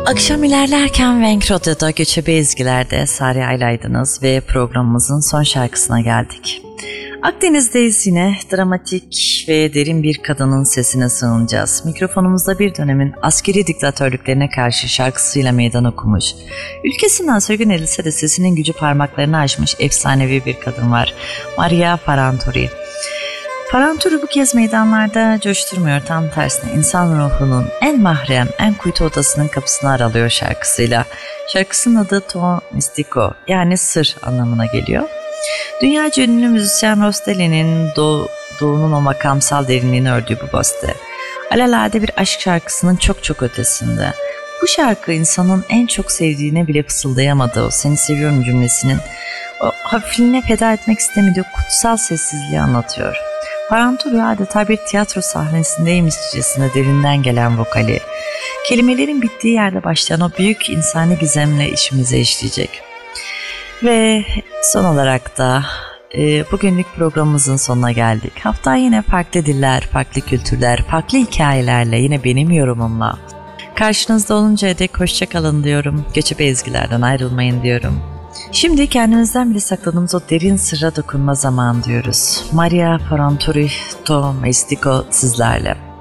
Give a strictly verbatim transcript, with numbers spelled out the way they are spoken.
Akşam ilerlerken Venk Radyo'da Göçebe Ezgiler'de Sari Aylaydınız ve programımızın son şarkısına geldik. Akdeniz'deyiz yine, dramatik ve derin bir kadının sesine sığınacağız. Mikrofonumuzda bir dönemin askeri diktatörlüklerine karşı şarkısıyla meydan okumuş, ülkesinden sürgün edilse de sesinin gücü parmaklarını aşmış efsanevi bir kadın var. Maria Farantouri. Farantouri bu kez meydanlarda coşturmuyor, tam tersine insan ruhunun en mahrem, en kuytu odasının kapısını aralıyor şarkısıyla. Şarkısının adı To Mystico, yani sır anlamına geliyor. Dünyaca ünlü müzisyen Rostelli'nin doğ, doğunun o makamsal derinliğini ördüğü bu beste, alelade bir aşk şarkısının çok çok ötesinde. Bu şarkı insanın en çok sevdiğine bile fısıldayamadığı o "seni seviyorum" cümlesinin o hafifliğine feda etmek istemediği kutsal sessizliği anlatıyor. Farantouri adeta bir tiyatro sahnesindeymişçesine derinden gelen vokali, kelimelerin bittiği yerde başlayan o büyük insani gizemle işimize işleyecek. Ve son olarak da e, bugünlük programımızın sonuna geldik. Hafta yine farklı diller, farklı kültürler, farklı hikayelerle, yine benim yorumumla karşınızda oluncaya dek hoşça kalın diyorum. Göçebe ezgilerden ayrılmayın diyorum. Şimdi kendimizden bile sakladığımız o derin sırra dokunma zamanı diyoruz. Maria Farantouri, To Mystico sizlerle.